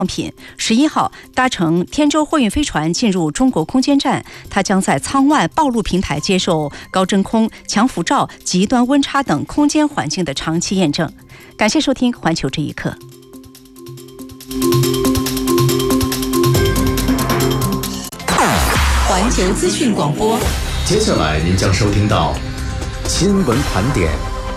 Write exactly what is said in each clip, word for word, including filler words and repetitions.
品十一号搭乘天舟货运飞船进入中国空间站，它将在舱外暴露平台接受高真空、强辐照、极端温差等空间环境的长期验证。感谢收听《环球这一刻》。 环球资讯广播， 接下来您将收听到新闻盘点。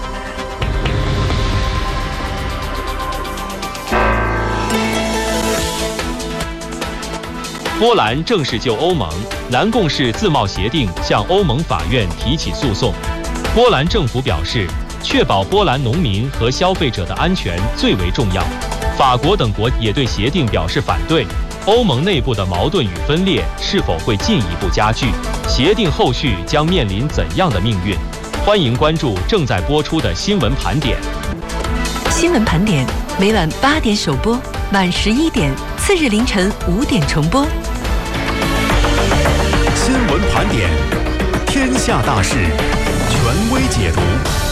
波兰正式就欧盟南共识自贸协定向欧盟法院提起诉讼。波兰政府表示，确保波兰农民和消费者的安全最为重要。法国等国也对协定表示反对。欧盟内部的矛盾与分裂是否会进一步加剧？协定后续将面临怎样的命运？欢迎关注正在播出的新闻盘点。 新闻盘点每晚八点首播，晚十一点，次日凌晨五点重播。 新闻盘点，天下大事，权威解读。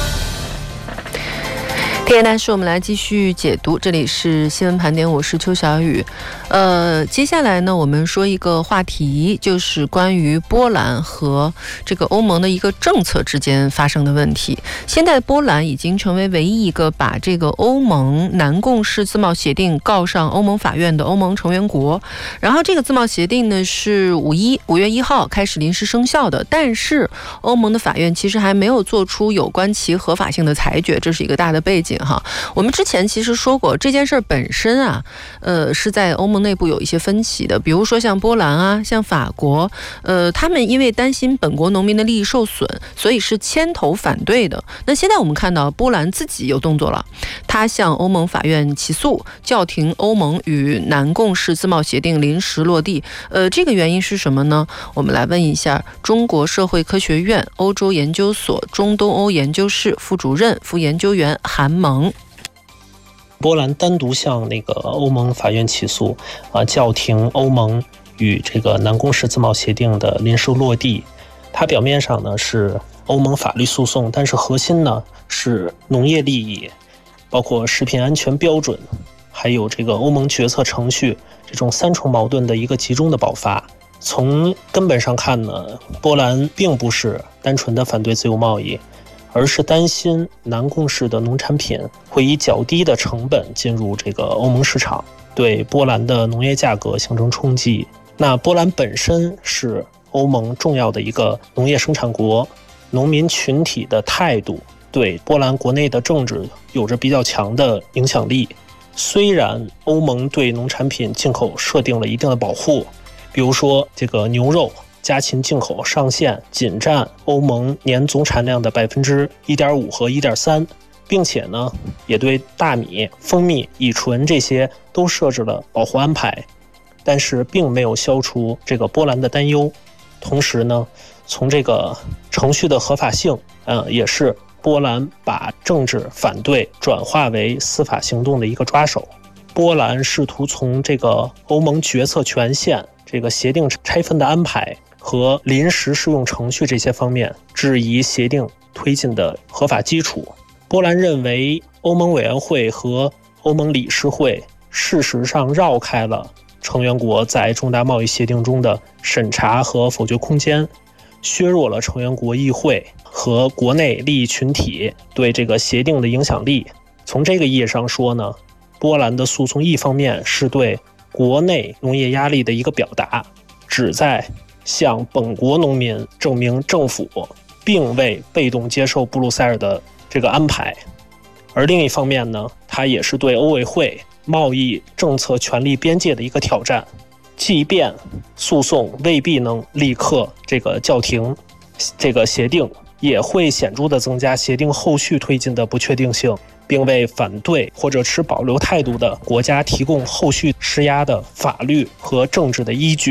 天下大事，我们来继续解读。这里是新闻盘点，我是邱小雨。呃，接下来呢，我们说一个话题，就是关于波兰和这个欧盟的一个政策之间发生的问题。现在波兰已经成为唯一一个把这个欧盟南共识自贸协定告上欧盟法院的欧盟成员国。然后这个自贸协定呢是五一五月一号开始临时生效的，但是欧盟的法院其实还没有做出有关其合法性的裁决，这是一个大的背景。我们之前其实说过，这件事本身啊，呃，是在欧盟内部有一些分歧的。比如说像波兰啊，像法国，呃，他们因为担心本国农民的利益受损，所以是牵头反对的。那现在我们看到波兰自己有动作了，他向欧盟法院起诉，叫停欧盟与南共识自贸协定临时落地。呃，这个原因是什么呢？我们来问一下中国社会科学院欧洲研究所中东欧研究室副主任、副研究员韩蒙。 波兰单独向那个欧盟法院起诉，啊，叫停欧盟与这个南共识自贸协定的临时落地。它表面上呢是欧盟法律诉讼，但是核心呢是农业利益，包括食品安全标准，还有这个欧盟决策程序这种三重矛盾的一个集中的爆发。从根本上看呢，波兰并不是单纯的反对自由贸易，而是担心南共识的农产品会以较低的成本进入这个欧盟市场，对波兰的农业价格形成冲击。那波兰本身是欧盟重要的一个农业生产国，农民群体的态度对波兰国内的政治有着比较强的影响力。虽然欧盟对农产品进口设定了一定的保护，比如说这个牛肉家禽进口上限仅占欧盟年总产量的 百分之一点五 和 一点三， 并且呢也对大米、蜂蜜、乙醇这些都设置了保护安排，但是并没有消除这个波兰的担忧。同时呢，从这个程序的合法性，呃，也是波兰把政治反对转化为司法行动的一个抓手。波兰试图从这个欧盟决策权限、这个协定拆分的安排和临时适用程序这些方面质疑协定推进的合法基础。波兰认为欧盟委员会和欧盟理事会事实上绕开了成员国在重大贸易协定中的审查和否决空间，削弱了成员国议会和国内利益群体对这个协定的影响力。从这个意义上说呢，波兰的诉讼一方面是对国内农业压力的一个表达，旨在向本国农民证明政府并未被动接受布鲁塞尔的这个安排，而另一方面呢，它也是对欧委会贸易政策权力边界的一个挑战。即便诉讼未必能立刻这个叫停这个协定，也会显著地增加协定后续推进的不确定性，并为反对或者持保留态度的国家提供后续施压的法律和政治的依据。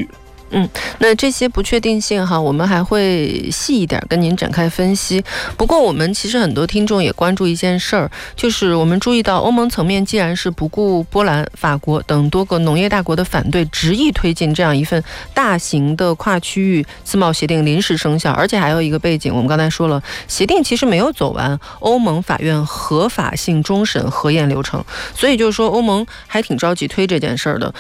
嗯，那这些不确定性哈，我们还会细一点跟您展开分析。不过我们其实很多听众也关注一件事儿，就是我们注意到欧盟层面既然是不顾波兰、法国等多个农业大国的反对，执意推进这样一份大型的跨区域自贸协定临时生效，而且还有一个背景，我们刚才说了，协定其实没有走完欧盟法院合法性终审核验流程，所以就是说欧盟还挺着急推这件事儿的。